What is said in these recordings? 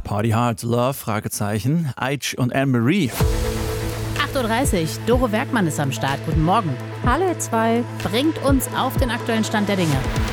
Party Hard Love? Fragezeichen. Aitch und Anne-Marie. 8.30 Uhr, Doro Werkmann ist am Start. Guten Morgen. Hallo ihr zwei. Bringt uns auf den aktuellen Stand der Dinge.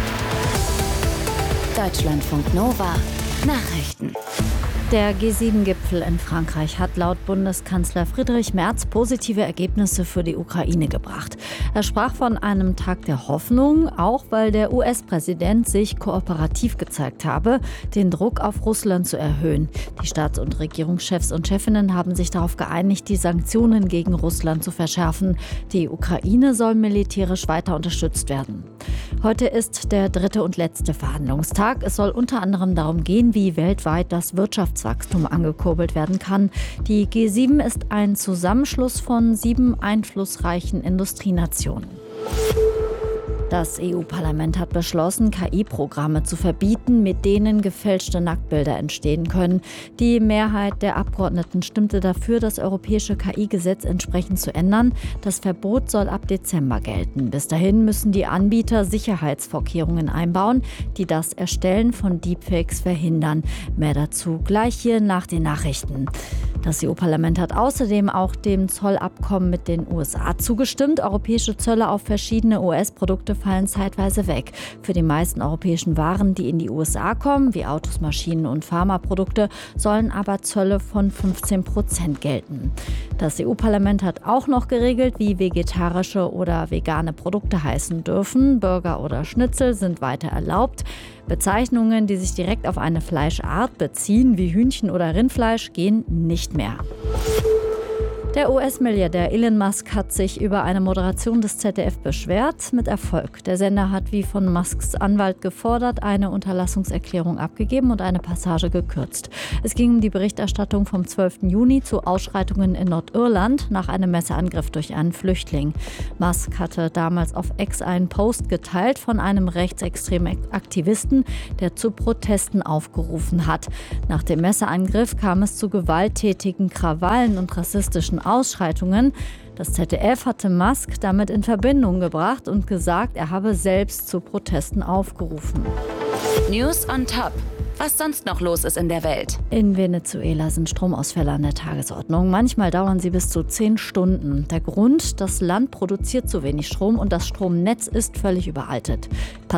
Deutschlandfunk Nova. Nachrichten. Der G7-Gipfel in Frankreich hat laut Bundeskanzler Friedrich Merz positive Ergebnisse für die Ukraine gebracht. Er sprach von einem Tag der Hoffnung, auch weil der US-Präsident sich kooperativ gezeigt habe, den Druck auf Russland zu erhöhen. Die Staats- und Regierungschefs und Chefinnen haben sich darauf geeinigt, die Sanktionen gegen Russland zu verschärfen. Die Ukraine soll militärisch weiter unterstützt werden. Heute ist der dritte und letzte Verhandlungstag. Es soll unter anderem darum gehen, wie weltweit das Wirtschaftswachstum angekurbelt werden kann. Die G7 ist ein Zusammenschluss von 7 einflussreichen Industrienationen. Das EU-Parlament hat beschlossen, KI-Programme zu verbieten, mit denen gefälschte Nacktbilder entstehen können. Die Mehrheit der Abgeordneten stimmte dafür, das europäische KI-Gesetz entsprechend zu ändern. Das Verbot soll ab Dezember gelten. Bis dahin müssen die Anbieter Sicherheitsvorkehrungen einbauen, die das Erstellen von Deepfakes verhindern. Mehr dazu gleich hier nach den Nachrichten. Das EU-Parlament hat außerdem auch dem Zollabkommen mit den USA zugestimmt. Europäische Zölle auf verschiedene US-Produkte fallen zeitweise weg. Für die meisten europäischen Waren, die in die USA kommen, wie Autos, Maschinen und Pharmaprodukte, sollen aber Zölle von 15% gelten. Das EU-Parlament hat auch noch geregelt, wie vegetarische oder vegane Produkte heißen dürfen. Burger oder Schnitzel sind weiter erlaubt. Bezeichnungen, die sich direkt auf eine Fleischart beziehen, wie Hühnchen oder Rindfleisch, gehen nicht mehr. Der US-Milliardär Elon Musk hat sich über eine Moderation des ZDF beschwert, mit Erfolg. Der Sender hat, wie von Musks Anwalt gefordert, eine Unterlassungserklärung abgegeben und eine Passage gekürzt. Es ging um die Berichterstattung vom 12. Juni zu Ausschreitungen in Nordirland nach einem Messerangriff durch einen Flüchtling. Musk hatte damals auf X einen Post geteilt von einem rechtsextremen Aktivisten, der zu Protesten aufgerufen hat. Nach dem Messerangriff kam es zu gewalttätigen Krawallen und rassistischen Ausschreitungen. Das ZDF hatte Musk damit in Verbindung gebracht und gesagt, er habe selbst zu Protesten aufgerufen. News on Top. Was sonst noch los ist in der Welt. In Venezuela sind Stromausfälle an der Tagesordnung. Manchmal dauern sie bis zu 10 Stunden. Der Grund, das Land produziert zu wenig Strom und das Stromnetz ist völlig veraltet.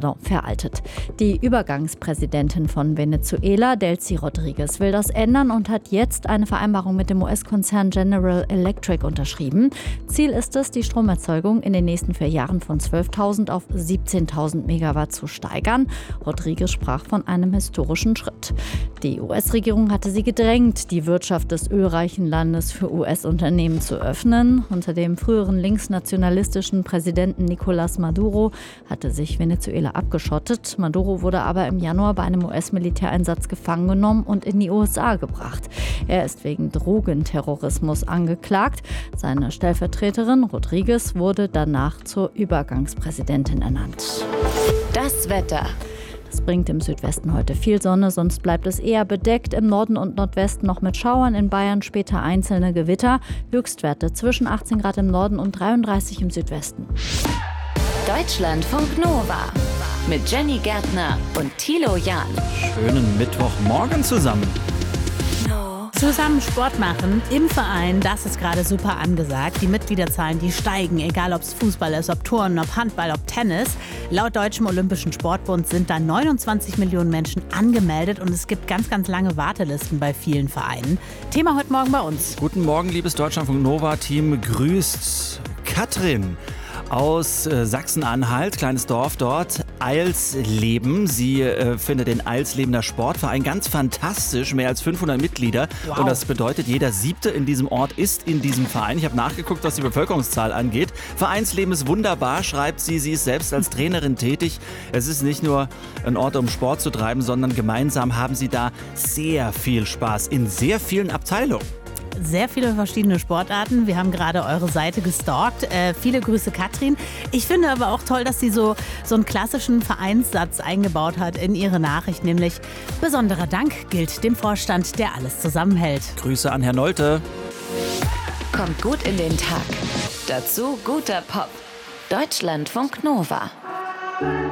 Die Übergangspräsidentin von Venezuela, Delcy Rodriguez, will das ändern und hat jetzt eine Vereinbarung mit dem US-Konzern General Electric unterschrieben. Ziel ist es, die Stromerzeugung in den nächsten 4 Jahren von 12.000 auf 17.000 Megawatt zu steigern. Rodriguez sprach von einem historischen Schritt. Die US-Regierung hatte sie gedrängt, die Wirtschaft des ölreichen Landes für US-Unternehmen zu öffnen. Unter dem früheren linksnationalistischen Präsidenten Nicolás Maduro hatte sich Venezuela abgeschottet. Maduro wurde aber im Januar bei einem US-Militäreinsatz gefangen genommen und in die USA gebracht. Er ist wegen Drogenterrorismus angeklagt. Seine Stellvertreterin Rodriguez wurde danach zur Übergangspräsidentin ernannt. Das Wetter. Es bringt im Südwesten heute viel Sonne, sonst bleibt es eher bedeckt. Im Norden und Nordwesten noch mit Schauern, in Bayern später einzelne Gewitter. Höchstwerte zwischen 18 Grad im Norden und 33 im Südwesten. Deutschlandfunk Nova mit Jenny Gärtner und Thilo Jahn. Schönen Mittwochmorgen zusammen. Zusammen Sport machen im Verein, das ist gerade super angesagt. Die Mitgliederzahlen, die steigen, egal ob es Fußball ist, ob Turnen, ob Handball, ob Tennis. Laut Deutschem Olympischen Sportbund sind da 29 Millionen Menschen angemeldet und es gibt ganz, ganz lange Wartelisten bei vielen Vereinen. Thema heute Morgen bei uns. Guten Morgen, liebes Deutschlandfunk Nova-Team. Grüßt Katrin aus Sachsen-Anhalt, kleines Dorf dort, Eilsleben. Sie findet den Eilslebener Sportverein ganz fantastisch, mehr als 500 Mitglieder. Wow. Und das bedeutet, jeder 7. in diesem Ort ist in diesem Verein. Ich habe nachgeguckt, was die Bevölkerungszahl angeht. Vereinsleben ist wunderbar, schreibt sie. Sie ist selbst als Trainerin tätig. Es ist nicht nur ein Ort, um Sport zu treiben, sondern gemeinsam haben sie da sehr viel Spaß in sehr vielen Abteilungen. Sehr viele verschiedene Sportarten. Wir haben gerade eure Seite gestalkt. Viele Grüße, Katrin. Ich finde aber auch toll, dass sie so einen klassischen Vereinssatz eingebaut hat in ihre Nachricht, nämlich besonderer Dank gilt dem Vorstand, der alles zusammenhält. Grüße an Herrn Nolte. Kommt gut in den Tag. Dazu guter Pop. Deutschlandfunk Nova.